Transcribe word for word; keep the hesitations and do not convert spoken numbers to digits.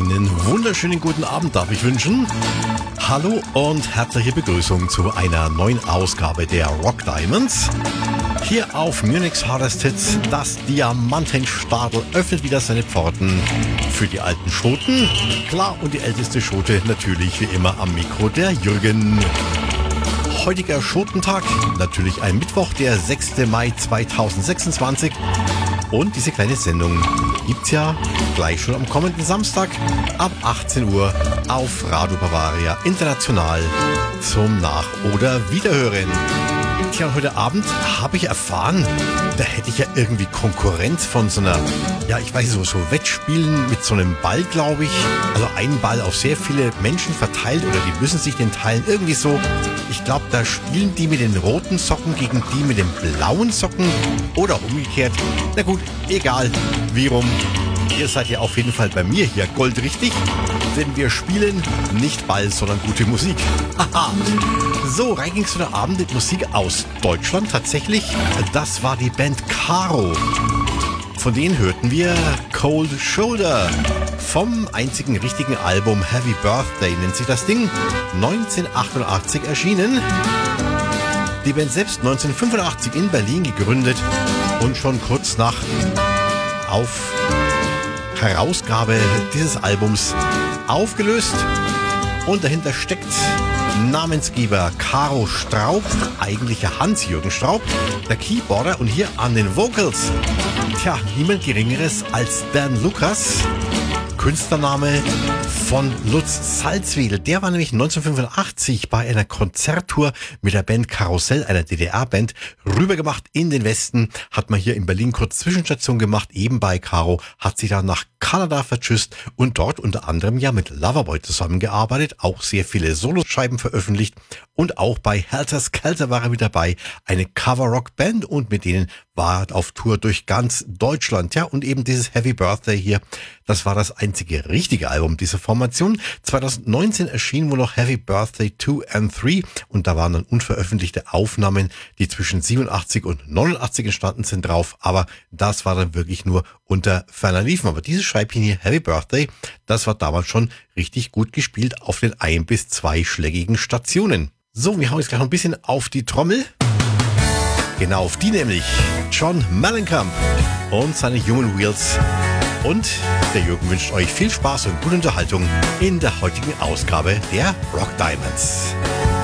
Einen wunderschönen guten Abend darf ich wünschen. Hallo und herzliche Begrüßung zu einer neuen Ausgabe der Rock Diamonds. Hier auf Munich's Hardest Hits, das Diamantenstadel öffnet wieder seine Pforten für die alten Schoten. Klar, und die älteste Schote natürlich wie immer am Mikro, der Jürgen. Heutiger Schotentag, natürlich ein Mittwoch, der sechster Mai zweitausendsechsundzwanzig. Und diese kleine Sendung gibt's ja gleich schon am kommenden Samstag ab achtzehn Uhr auf Radio Bavaria International zum Nach- oder Wiederhören. Tja, heute Abend habe ich erfahren, da hätte ich ja irgendwie Konkurrenz von so einer, ja, ich weiß nicht, so, so Wettspielen mit so einem Ball, glaube ich. Also ein Ball auf sehr viele Menschen verteilt oder die müssen sich den teilen. Irgendwie so, ich glaube, da spielen die mit den roten Socken gegen die mit den blauen Socken oder umgekehrt. Na gut, egal, wie rum. Ihr seid ja auf jeden Fall bei mir hier goldrichtig, denn wir spielen nicht Ball, sondern gute Musik. Haha. So, rein ging's heute Abend mit Musik aus Deutschland. Tatsächlich, das war die Band Caro. Von denen hörten wir Cold Shoulder vom einzigen richtigen Album Heavy Birthday, nennt sich das Ding, neunzehnhundertachtundachtzig erschienen. Die Band selbst neunzehnhundertfünfundachtzig in Berlin gegründet und schon kurz nach auf Herausgabe dieses Albums aufgelöst. Und dahinter steckt Namensgeber Caro Straub, eigentlicher Hans-Jürgen Straub, der Keyboarder, und hier an den Vocals, tja, niemand Geringeres als Dan Lucas, Künstlername von Lutz Salzwedel. Der war nämlich neunzehnhundertfünfundachtzig bei einer Konzerttour mit der Band Karussell, einer D D R-Band, rübergemacht in den Westen. Hat man hier in Berlin kurz Zwischenstation gemacht, eben bei Caro, hat sich dann nach Kanada vertschüsst und dort unter anderem ja mit Loverboy zusammengearbeitet, auch sehr viele Soloscheiben veröffentlicht und auch bei Helter Skelter war er mit dabei, eine Cover-Rock-Band, und mit denen war er auf Tour durch ganz Deutschland. Ja, und eben dieses Heavy Birthday hier, das war das einzige richtige Album dieser Formation. zweitausendneunzehn erschien wohl noch Heavy Birthday zwei and drei und da waren dann unveröffentlichte Aufnahmen, die zwischen siebenundachtzig und neunundachtzig entstanden sind, drauf, aber das war dann wirklich nur unter ferner Liefen. Aber dieses Scheibchen hier, Heavy Birthday, das war damals schon richtig gut gespielt auf den ein- bis zweischlägigen Stationen. So, wir hauen jetzt gleich noch ein bisschen auf die Trommel. Genau auf die nämlich. John Mellencamp und seine Human Wheels. Und der Jürgen wünscht euch viel Spaß und gute Unterhaltung in der heutigen Ausgabe der Rock Diamonds.